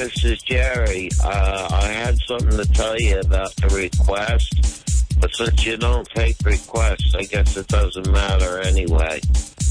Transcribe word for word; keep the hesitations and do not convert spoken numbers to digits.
this is Jerry. Uh, I had something to tell you about the request, but since you don't take requests, I guess it doesn't matter anyway.